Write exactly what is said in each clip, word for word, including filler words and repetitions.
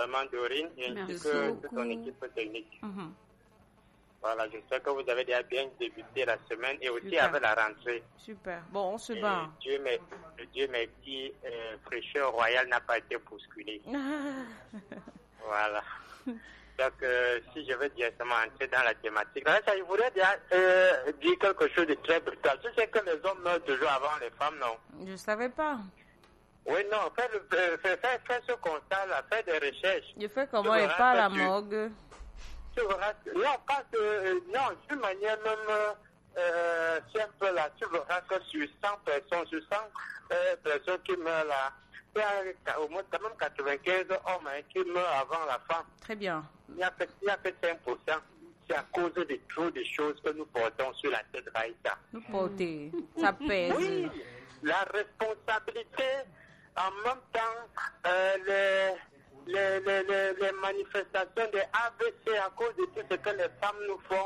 également Dorine ainsi que toute ton équipe technique. Mm-hmm. Voilà, je sais que vous avez déjà bien débuté la semaine et aussi Super. Avec la rentrée. Super. Bon, on se bat. Dieu merci, Dieu merci, euh, fraîcheur royale n'a pas été bousculée. Voilà. Donc, euh, si je veux directement entrer dans la thématique, là, ça, je voudrais dire, euh, dire quelque chose de très brutal. Tu sais que les hommes meurent toujours avant les femmes, non? Je ne savais pas. Oui, non, fais, euh, fais, fais, fais ce constat-là, fais des recherches. Je fais comment et pas à la morgue. Tu verras, non, pas que, non, d'une manière même euh, simple là, tu verras que sur cent personnes, sur cent euh, personnes qui meurent là, il y a au moins quand même quatre-vingt-quinze hommes hein, qui meurent avant la femme. Très bien. Il n'y a que, il y a que cinq pour cent. C'est à cause de trop de choses que nous portons sur la tête Raïssa. Nous porter, ça pèse. Oui, la responsabilité, en même temps, euh, les... Les, les, les, les manifestations des A V C à cause de tout ce que les femmes nous font,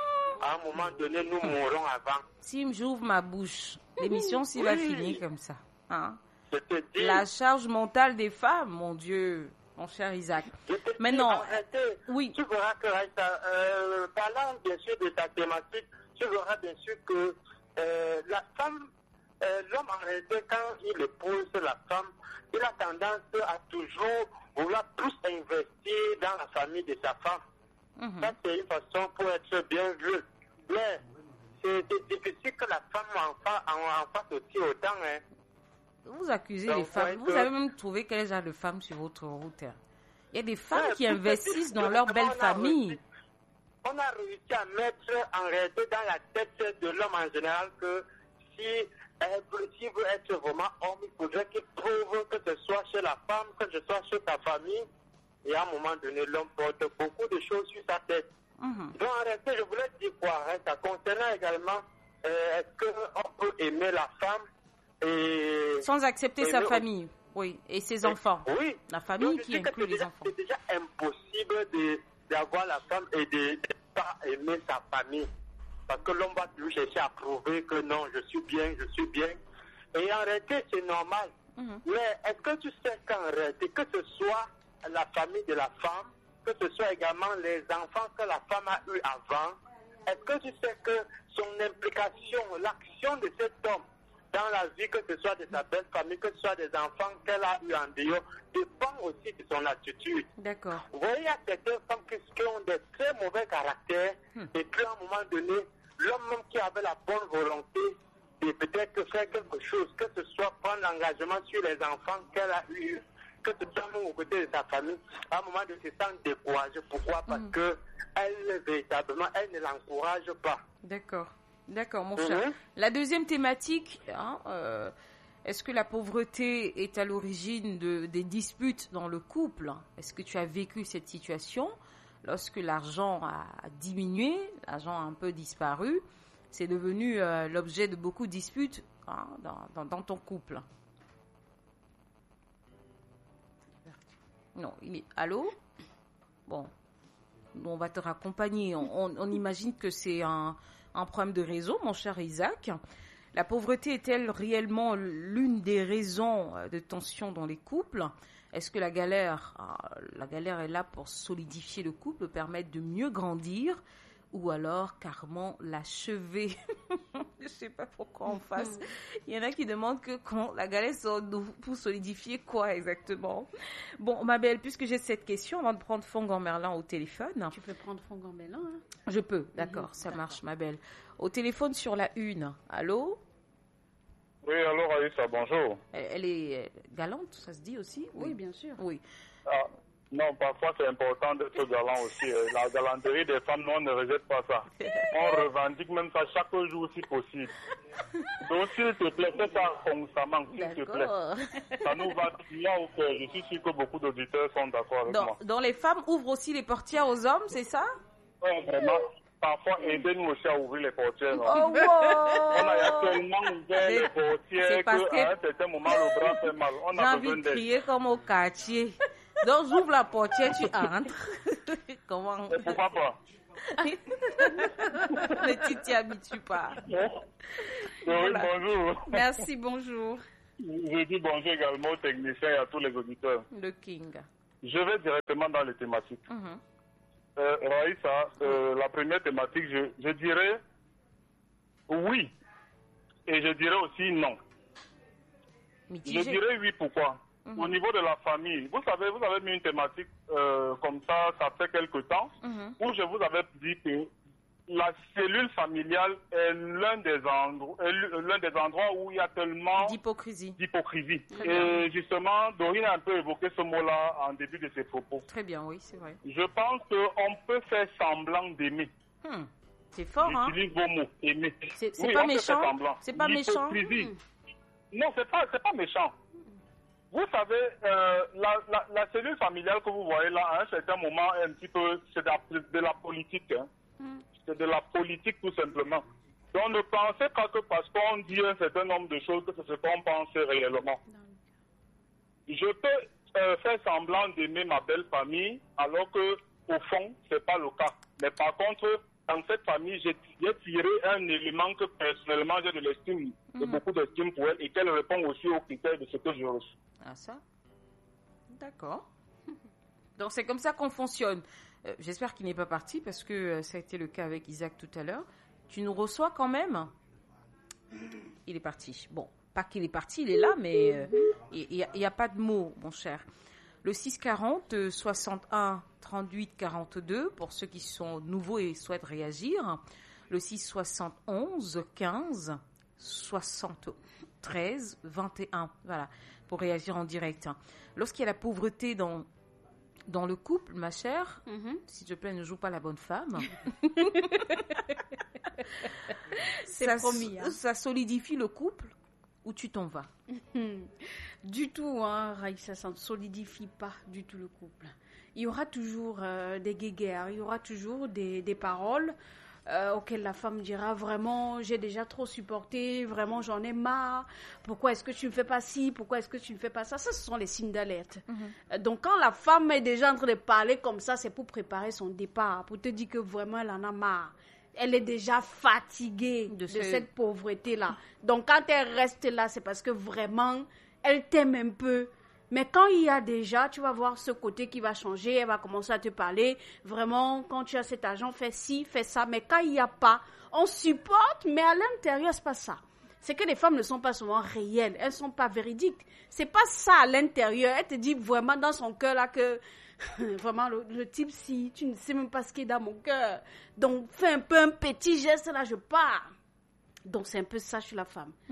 à un moment donné, nous mourrons avant. Si j'ouvre ma bouche, l'émission s'il oui. va finir comme ça. Hein? Je te dis. La charge mentale des femmes, mon Dieu, mon cher Isaac. Maintenant, arrêtez. Oui. Tu verras que, euh, parlant bien sûr de ta thématique, tu verras bien sûr que euh, la femme, euh, l'homme en réalité, quand il épouse la femme, il a tendance à toujours vouloir plus investir dans la famille de sa femme. Mm-hmm. Ça, c'est une façon pour être bien vu. Mais c'est difficile que la femme en, fa- en, en fasse aussi autant. Hein. Vous accusez Donc, les femmes. Vous que... avez même trouvé quel genre de femmes sur votre route. Il y a des femmes ouais, qui investissent dans leur belle famille. Réussi, on a réussi à mettre en réalité dans la tête de l'homme en général que si S'il veut être vraiment homme, il faudrait qu'il prouve que ce soit chez la femme, que ce soit chez ta famille. Et à un moment donné, l'homme porte beaucoup de choses sur sa tête. Mm-hmm. Donc en réalité, je voulais dire quoi hein, ça concernant également, euh, est-ce qu'on peut aimer la femme et... Sans accepter sa famille, oui, et ses et, enfants. Oui. La famille qui inclut les déjà, enfants. C'est déjà impossible de, d'avoir la femme et de ne pas aimer sa famille. Parce que l'homme va toujours chercher à prouver que non, je suis bien, je suis bien. Et en réalité, c'est normal. Mm-hmm. Mais est-ce que tu sais qu'en réalité, que ce soit la famille de la femme, que ce soit également les enfants que la femme a eu avant, est-ce que tu sais que son implication, l'action de cet homme dans la vie, que ce soit de sa belle famille, que ce soit des enfants qu'elle a eu en dehors, dépend aussi de son attitude. D'accord. Vous voyez, il y a certaines femmes qui ont des très mauvais caractères, hmm. et puis à un moment donné, l'homme même qui avait la bonne volonté de peut-être faire quelque chose, que ce soit prendre l'engagement sur les enfants qu'elle a eu, que ce soit même aux côtés de sa famille, à un moment donné, se sent découragée. Pourquoi? Parce hmm. que elle, véritablement, elle ne l'encourage pas. D'accord. D'accord, mon cher. Mm-hmm. La deuxième thématique, hein, euh, est-ce que la pauvreté est à l'origine de, des disputes dans le couple? Est-ce que tu as vécu cette situation lorsque l'argent a diminué, l'argent a un peu disparu? C'est devenu euh, l'objet de beaucoup de disputes hein, dans, dans, dans ton couple. Non, il est... Allô? Bon, on va te raccompagner. On, on, on imagine que c'est un... Un problème de réseau, mon cher Isaac. La pauvreté est-elle réellement l'une des raisons de tension dans les couples? Est-ce que la galère, la galère est là pour solidifier le couple, permettre de mieux grandir, ou alors carrément l'achever? Je ne sais pas pourquoi on fasse. Il y en a qui demandent que quand la galère sort pour solidifier quoi exactement? Bon, ma belle, puisque j'ai cette question, avant de prendre Fongan Merlin au téléphone. Tu peux prendre Fongan Merlin, hein? Je peux, d'accord, mmh, ça d'accord. marche, ma belle. Au téléphone sur la une. Allô? Oui, allô, Raïssa, bonjour. Elle, elle est galante, ça se dit aussi? Oui, oui bien sûr. Oui. Ah. Non, parfois c'est important d'être galant aussi. La galanterie des femmes, non, on ne rejette pas ça. On revendique même ça chaque jour si possible. Donc s'il te plaît, fais ça constamment, s'il te plaît. Ça nous va bien au cœur. Je suis sûr que beaucoup d'auditeurs sont d'accord avec donc, moi. Donc les femmes ouvrent aussi les portières aux hommes, c'est ça? Oui, vraiment. Parfois, aidez-nous aussi à ouvrir les portières. Non? Oh, wow. On a tellement ouvert les portières qu'à que un certain moment, le bras fait mal. On a besoin d'aide. J'ai envie de crier comme au quartier. Donc, j'ouvre la portière, tu entres. Comment? Pourquoi pas? Mais tu t'y habitues pas. Oui, voilà. Bonjour. Merci, bonjour. Je dis bonjour également aux techniciens et à tous les auditeurs. Le King. Je vais directement dans les thématiques. Mhm. Euh, Raïssa, euh, la première thématique, je, je dirais oui. Et je dirais aussi non. Mitigé. Je dirais oui, pourquoi? Mhm. Au niveau de la famille, vous savez, vous avez mis une thématique euh, comme ça, ça fait quelque temps, Mhm. où je vous avais dit que la cellule familiale est l'un des endroits, est l'un des endroits où il y a tellement D'hypocrisie. d'hypocrisie. Très Et justement, Dorine a un peu évoqué ce mot-là en début de ses propos. Très bien, oui, c'est vrai. Je pense qu'on peut faire semblant d'aimer. Hmm. C'est fort, hein? J'utilise vos mots, aimer. C'est c'est Oui, pas on peut faire méchant? semblant. C'est pas méchant? L'hypocrisie. Non, c'est pas, c'est pas méchant. Vous savez, euh, la, la, la cellule familiale que vous voyez là, à un certain moment, est un petit peu, c'est de la, de la politique. Hein. Mm. C'est de la politique tout simplement. Donc ne pensez pas que parce qu'on dit un certain nombre de choses que c'est ce qu'on pense réellement. Je peux euh, faire semblant d'aimer ma belle famille alors que au fond, c'est pas le cas. Mais par contre, dans cette famille, j'ai j'ai tiré un élément que personnellement j'ai de l'estime, de Mhm. beaucoup d'estime pour elle et qu'elle répond aussi aux critères de ce que je reçois. Ah, ça? D'accord. Donc, c'est comme ça qu'on fonctionne. Euh, J'espère qu'il n'est pas parti parce que euh, ça a été le cas avec Isaac tout à l'heure. Tu nous reçois quand même? Il est parti. Bon, pas qu'il est parti, il est là, mais euh, il n'y a, a pas de mots, mon cher. Le six quarante, euh, soixante-un, trente-huit, quarante-deux, pour ceux qui sont nouveaux et souhaitent réagir. Le six soixante-onze, quinze, soixante-treize, vingt et un. Voilà, pour réagir en direct. Lorsqu'il y a la pauvreté dans, dans le couple, ma chère, Mhm. s'il te plaît, ne joue pas la bonne femme. C'est ça, promis, hein. ça solidifie le couple ou tu t'en vas. Hmm. Du tout, hein, Raïssa, ça ne solidifie pas du tout le couple. Il y aura toujours euh, des guéguerres, il y aura toujours des, des paroles euh, auxquelles la femme dira vraiment, j'ai déjà trop supporté, vraiment j'en ai marre, pourquoi est-ce que tu ne fais pas ci, pourquoi est-ce que tu ne fais pas ça? Ça, ce sont les signes d'alerte. Euh, Donc quand la femme est déjà en train de parler comme ça, c'est pour préparer son départ, pour te dire que vraiment elle en a marre. Elle est déjà fatiguée de, De ce- cette pauvreté-là. Donc, quand elle reste là, c'est parce que vraiment, elle t'aime un peu. Mais quand il y a déjà, tu vas voir ce côté qui va changer, elle va commencer à te parler. Vraiment, quand tu as cet argent, fais ci, fais ça. Mais quand il n'y a pas, on supporte, mais à l'intérieur, c'est pas ça. C'est que les femmes ne sont pas souvent réelles, elles ne sont pas véridiques. C'est pas ça à l'intérieur. Elle te dit vraiment dans son cœur là que vraiment le, le type si tu ne sais même pas ce qui est dans mon cœur. Donc fais un peu un petit geste là, je pars. Donc c'est un peu ça chez la femme.